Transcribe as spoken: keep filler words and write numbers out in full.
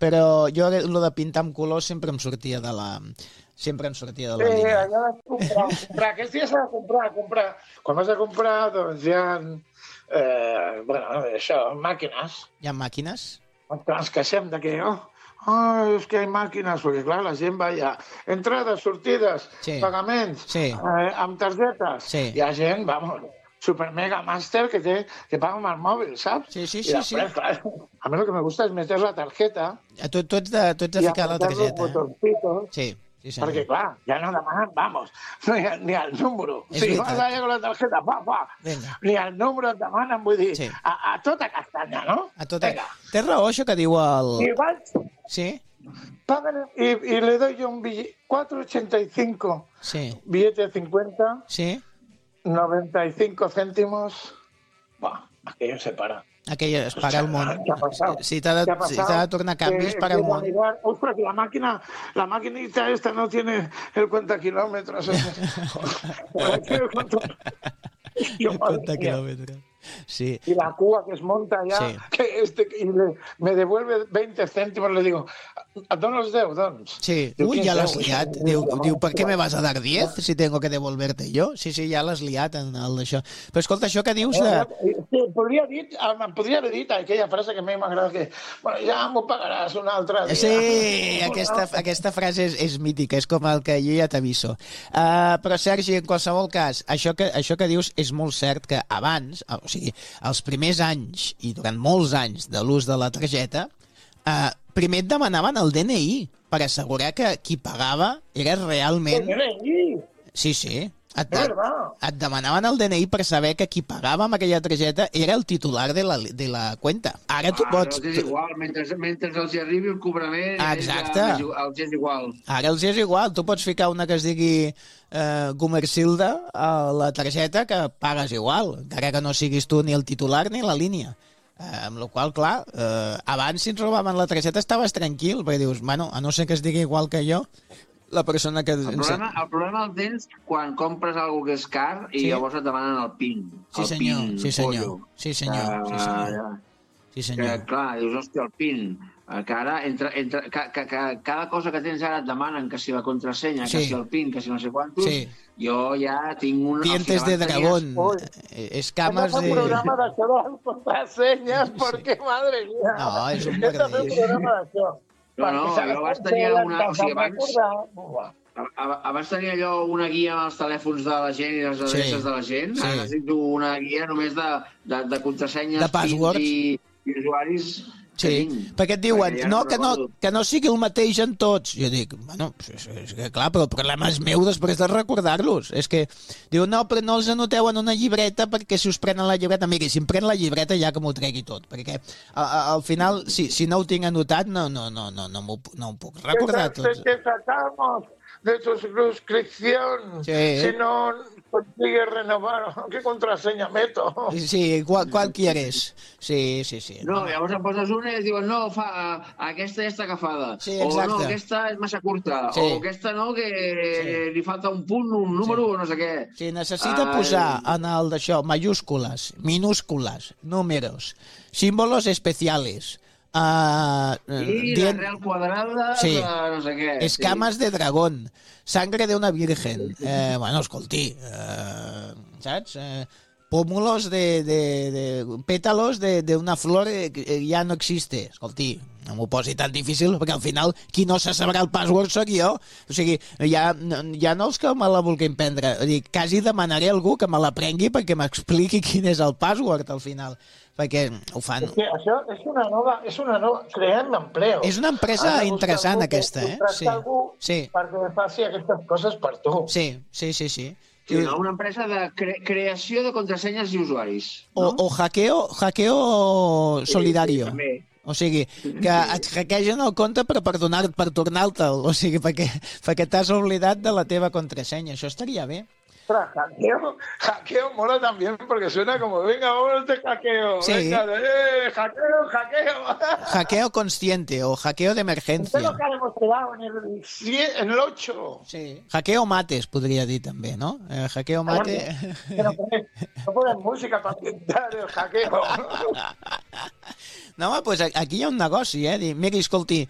però jo el de pintar amb colors sempre em sortia de la... Sempre em sortia de la Sí, línia. allò de comprar, comprar. Aquests dies s'ha de comprar, comprar. Quan vas a comprar, doncs hi ha, eh, bueno, això, màquines. Hi ha màquines? Ens queixem de que, oh, oh, és que hi ha màquines, perquè clar, la gent va allà. Entrades, sortides, Sí. pagaments, Sí. eh, amb targetes. Sí. Hi ha gent, vamos, super mega master que té que paga amb el mòbil, saps? Sí, sí, I sí, després, sí. clar, a mi el que me gusta és meter la tarjeta A tu, tu ets de, tu ets de i ficar la apretar los targeta, eh? botoncitos. Sí, sí, senyor. Perquè, clar, ja no demanen, vamos, no hi ha, ni el número. És Si veritat. vas allà amb la targeta, pa, pa, Vinga. ni el número et demanen, vull dir, Sí. a, a tota castanya, no? A tota... Vinga. Té raó això que diu el... I vaig, Sí? pagan, y, y le doy yo un billete, cuatro ochenta y cinco, Sí. billete de cincuenta, Sí? noventa y cinco céntimos, buah, aquello se para. Aquell es para el món. ¿Qué ha pasado? Si t'ha de, ¿Qué ha si pasado? t'ha de tornar canvis, Que para el empieza a món. mirar, ostras, que la máquina, la maquinita esta no tiene el cuenta kilómetros. el cuenta... Yo, madre Cuenta mía. kilómetros. Sí. Y la Cuba que es monta ya, Sí. que este, y le, me devuelve veinte céntimos, le digo, ¿dónde los deu, doncs? Sí. Diu, Ui, "quins ja l'has deu?" liat. Diu, diu, ¿per què me vas a dar diez si tengo que devolverte yo? Sí, sí, ja l'has liat en el d'això. Però escolta, això que dius de... Sí, podria, dir, em podria haver dit aquella frase que a mi m'agrada, que bueno, ja m'ho pagaràs un altre dia. Sí, aquesta, aquesta frase és, és mítica, és com el que jo ja t'aviso. Uh, però, Sergi, en qualsevol cas, això que, això que dius és molt cert que abans, o sigui, els primers anys i durant molts anys de l'ús de la targeta, uh, primer et demanaven el D N I per assegurar que qui pagava era realment... D N I, Sí, sí. Et, és verdad. et demanaven el D N I per saber que qui pagava amb aquella targeta era el titular de la, de la cuenta. Ara tu Ah, pots... no, és igual, mentre, mentre els hi arribi el cobrament, Exacte. ells, ja, els és igual. Ara els és igual, tu pots ficar una que es digui eh, Gumersilda a la targeta que pagues igual, encara que no siguis tu ni el titular ni la línia. Eh, amb la qual cosa, clar, eh, abans si ens robaven la targeta estaves tranquil, perquè dius, bueno, a no ser que es digui igual que jo, la persona que... El problema, el problema el tens quan compres alguna que és car i Sí. llavors et demanen el PIN. Sí, el senyor, PIN, sí, senyor, pollo. sí, senyor, sí, senyor. Sí, Que, senyor. clar, dius, hòstia, el PIN. Eh, Que ara, entre, entre, que, que, que cada cosa que tens ara et demanen que si la contrasenya, Sí. que si el PIN, que si no sé quantos, Sí. jo ja tinc un... Dientes de dragón, Uy. eh, escamas Hem de fer un de... programa d'això de les contrasenyes, perquè, madre mía. No, és un Hem de fer un merder. programa d'això. No, no, Perquè jo abans se tenia les una- o sigui, hem abans- recordar. Buah. A- Abans tenia allò una guia amb els telèfons de la gent i les adreces Sí. de la gent. Sí. Ara necessito una guia només de, de, de contrasenyes, De passwords. pins i, i usuaris que Sí, tinc. perquè et diuen, Perquè ja no, que no, recordo. que no sigui el mateix en tots. Jo dic, bueno, és, és que clar, però el problema és meu després de recordar-los. És que, diu, no, però no els anoteu en una llibreta perquè si us prenen la llibreta... Miri, si em pren la llibreta ja que m'ho tregui tot, perquè a, a, al final, si, si no ho tinc anotat, no, no, no, no, no, m'ho- no ho puc recordar Que, tot. te sacamos de tu suscripción Sí. si no consigues renovar. ¿Qué contraseña meto? Sí, ¿cuál, cuál quieres? Sí, sí, sí. No, llavors em poses una i et diuen, no, fa, aquesta ja està agafada. Sí, o exacte. no, aquesta és massa curta. Sí. O aquesta no, que Sí. li falta un punt, un número, o no sé què. Sí, necessita Ah, posar en el d'això mayúscules, minúscules, números, símbolos especiales, uh, I la real quadrada Sí. de no sé què. escamas de dragón, sangre de una virgen. Eh, bueno, escolti, eh, saps? Eh, pómulos de, de, de pétalos de, de una flor que ja no existe. Escolti, no m'ho posi tan difícil, perquè al final qui no se sabrà el password sóc jo. O sigui, ja, ja no els que me la vulguin prendre. O sigui, quasi demanaré a algú que me la prengui perquè m'expliqui quin és el password al final. Perquè ho fan... És que això és una nova... És una nova... Creem empleo. És una empresa Has de buscar interessant, algú que aquesta, eh? contractar Sí. algú Sí. perquè faci aquestes coses per tu. Sí, sí, sí, sí. Sí, no? Una empresa de cre creació de contrasenyes i usuaris. O, o hackeo, hackeo solidario. També. O sigui, que et hackegen el compte per, per, donar, per tornar-te'l. O sigui, perquè, perquè t'has oblidat de la teva contrasenya. Això estaria bé. Ostras, hackeo, hackeo mola también porque suena como, venga, vamos de hackeo. Sí. Venga, eh, hackeo, hackeo. Hackeo consciente o hackeo de Esto es emergencia. lo que hemos quedado en el, cien- en el ocho. Sí. Hackeo mates, podria dir també, no? Eh, hackeo mate... Pero ponen- no ponen música para pintar el hackeo. No, home, doncs aquí hi ha un negoci, eh? Dir, miri, escolti,